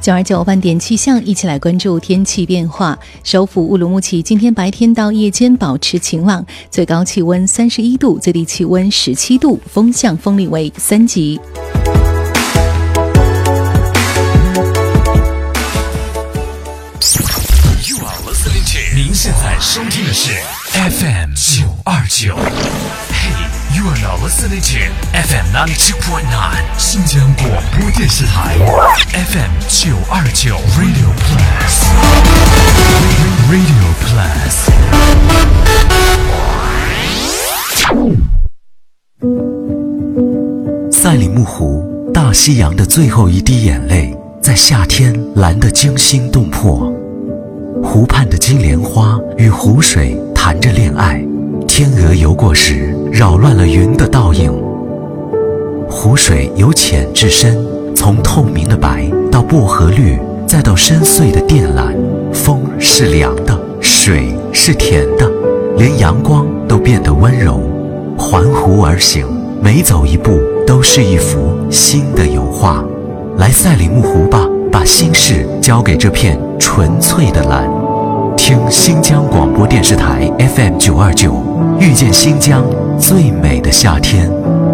929万点气象，一起来关注天气变化。首府乌鲁木齐今天白天到夜间保持晴朗，最高气温31度，最低气温17度，风向风力为3级。 您现在收听的是 FM 929。Hey, you are now listening to FM 92.9 新疆广播电视台 FM 929 Radio Plus Radio Plus。赛里木湖，大西洋的最后一滴眼泪，在夏天蓝得惊心动魄。湖畔的金莲花与湖水谈着恋爱，天鹅游过时扰乱了云的倒影。湖水由浅至深，从透明的白到薄荷绿，再到深邃的靛蓝。风是凉的，水是甜的，连阳光都变得温柔。环湖而行，每走一步都是一幅新的油画。来赛里木湖吧，把心事交给这片纯粹的蓝。听新疆广播电视台 FM 929，遇见新疆最美的夏天。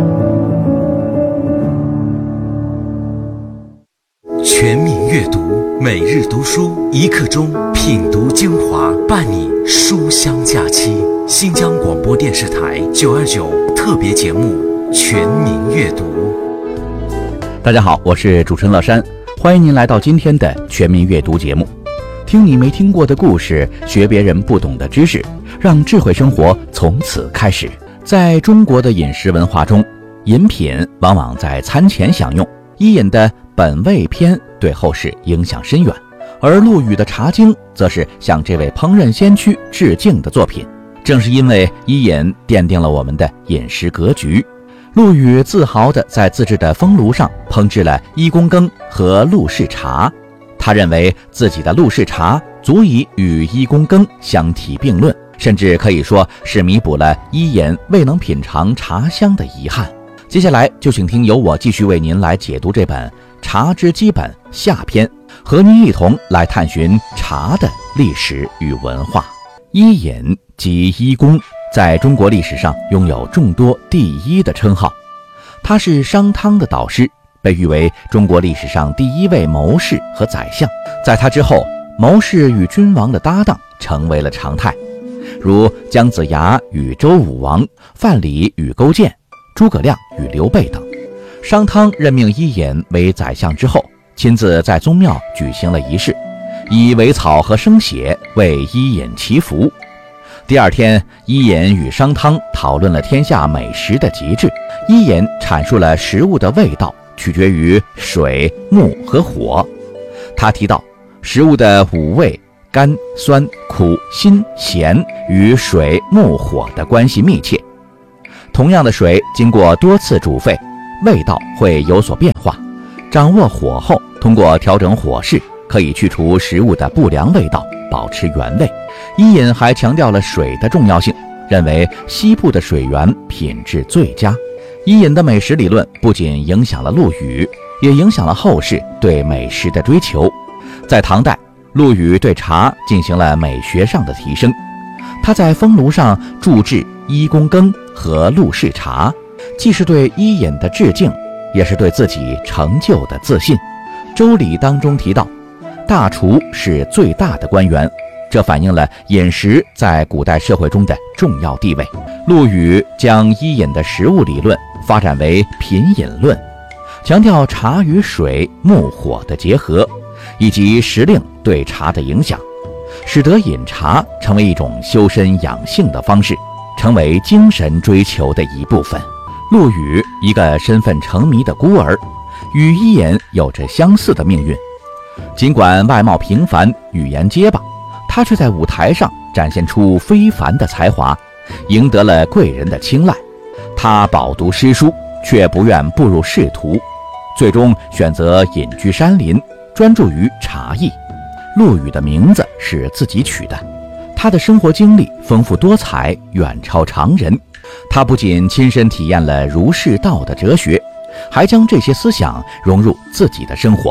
全民阅读，每日读书1刻钟，品读精华，伴你书香假期。新疆广播电视台929特别节目《全民阅读》。 大家好，我是主持人乐山，欢迎您来到今天的全民阅读节目。听你没听过的故事，学别人不懂的知识，让智慧生活从此开始。在中国的饮食文化中，饮品往往在餐前享用。伊尹的《本味篇》对后世影响深远，而陆羽的《茶经》则是向这位烹饪先驱致敬的作品。正是因为伊尹奠定了我们的饮食格局，陆羽自豪地在自制的风炉上烹制了1公羹和陆氏茶。他认为自己的陆氏茶足以与1公羹相提并论，甚至可以说是弥补了伊尹未能品尝茶香的遗憾。接下来就请听由我继续为您来解读这本《茶之基本》下篇，和您一同来探寻茶的历史与文化。伊尹即伊公，在中国历史上拥有众多第一的称号。他是商汤的导师，被誉为中国历史上第1位谋士和宰相。在他之后，谋士与君王的搭档成为了常态，如姜子牙与周武王，范蠡与勾践，诸葛亮与刘备等。商汤任命伊尹为宰相之后，亲自在宗庙举行了仪式，以苇草和生血为伊尹祈福。第二天，伊尹与商汤讨论了天下美食的极致。伊尹阐述了食物的味道取决于水、木和火。他提到，食物的5味甘、酸、苦、辛、咸与水、木、火的关系密切。同样的水经过多次煮沸，味道会有所变化。掌握火候，通过调整火势，可以去除食物的不良味道，保持原味。伊尹还强调了水的重要性，认为西部的水源品质最佳。伊尹的美食理论不仅影响了陆羽，也影响了后世对美食的追求。在唐代，陆羽对茶进行了美学上的提升，他在风炉上铸制1公羹和陆氏茶，既是对伊尹的致敬，也是对自己成就的自信。周礼当中提到，大厨是最大的官员，这反映了饮食在古代社会中的重要地位。陆羽将伊尹的食物理论发展为品饮论，强调茶与水、木、火的结合，以及时令对茶的影响，使得饮茶成为一种修身养性的方式，成为精神追求的一部分。陆羽，一个身份成谜的孤儿，与伊尹有着相似的命运。尽管外貌平凡，语言结巴，他却在舞台上展现出非凡的才华，赢得了贵人的青睐。他饱读诗书，却不愿步入仕途，最终选择隐居山林，专注于茶艺。陆羽的名字是自己取的，他的生活经历丰富多彩，远超常人。他不仅亲身体验了儒释道的哲学，还将这些思想融入自己的生活。他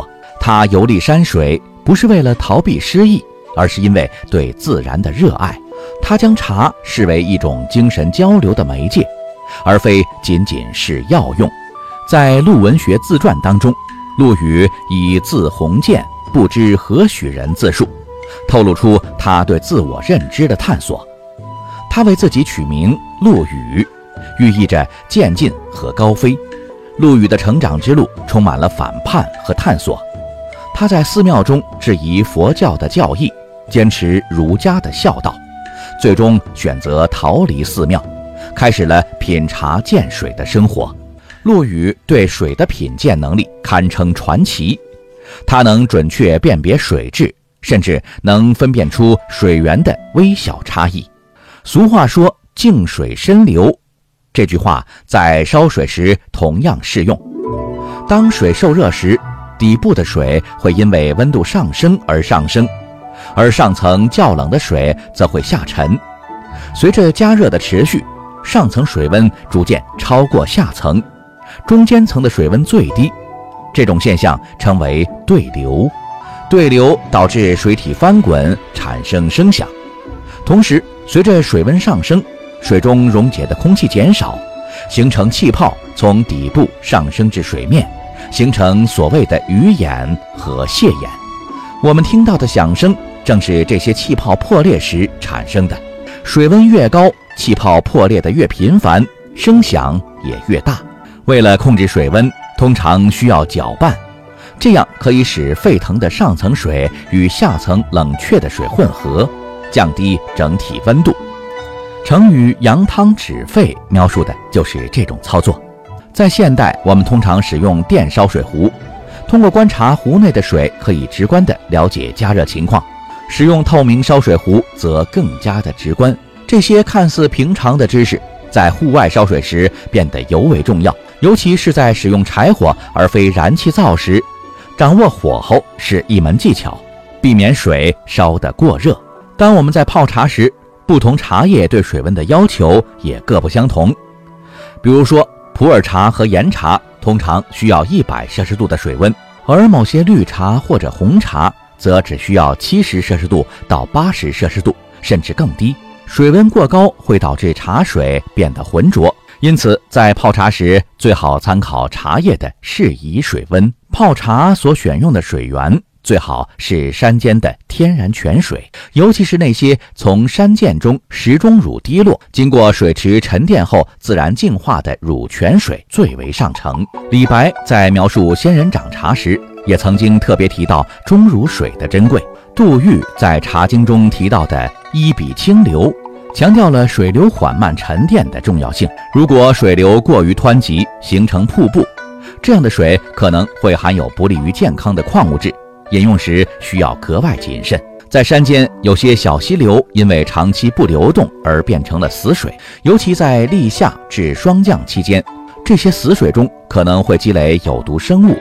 他游历山水不是为了逃避失意，而是因为对自然的热爱。他将茶视为一种精神交流的媒介，而非仅仅是药用。在陆文学自传当中，陆羽以字鸿渐，不知何许人自述，透露出他对自我认知的探索。他为自己取名陆羽，寓意着渐进和高飞。陆羽的成长之路充满了反叛和探索。他在寺庙中质疑佛教的教义，坚持儒家的孝道，最终选择逃离寺庙，开始了品茶见水的生活。陆羽对水的品鉴能力堪称传奇，他能准确辨别水质，甚至能分辨出水源的微小差异。俗话说静水深流，这句话在烧水时同样适用。当水受热时，底部的水会因为温度上升而上升，而上层较冷的水则会下沉。随着加热的持续，上层水温逐渐超过下层，中间层的水温最低，这种现象称为对流。对流导致水体翻滚，产生声响。同时，随着水温上升，水中溶解的空气减少，形成气泡，从底部上升至水面，形成所谓的鱼眼和蟹眼。我们听到的响声正是这些气泡破裂时产生的。水温越高，气泡破裂的越频繁，声响也越大。为了控制水温，通常需要搅拌，这样可以使沸腾的上层水与下层冷却的水混合，降低整体温度。成语扬汤止沸描述的就是这种操作。在现代，我们通常使用电烧水壶，通过观察壶内的水，可以直观地了解加热情况。使用透明烧水壶则更加的直观。这些看似平常的知识，在户外烧水时变得尤为重要，尤其是在使用柴火而非燃气灶时，掌握火候是一门技巧，避免水烧得过热。当我们在泡茶时，不同茶叶对水温的要求也各不相同。比如说，普洱茶和岩茶通常需要100摄氏度的水温，而某些绿茶或者红茶则只需要70摄氏度到80摄氏度，甚至更低。水温过高会导致茶水变得浑浊，因此在泡茶时最好参考茶叶的适宜水温。泡茶所选用的水源最好是山间的天然泉水，尤其是那些从山涧中石钟乳滴落，经过水池沉淀后自然净化的乳泉水最为上乘。李白在描述仙人掌茶时，也曾经特别提到钟乳水的珍贵。杜预在《茶经》中提到的一笔清流，强调了水流缓慢沉淀的重要性。如果水流过于湍急，形成瀑布，这样的水可能会含有不利于健康的矿物质，饮用时需要格外谨慎。在山间，有些小溪流因为长期不流动而变成了死水，尤其在立夏至霜降期间，这些死水中可能会积累有毒生物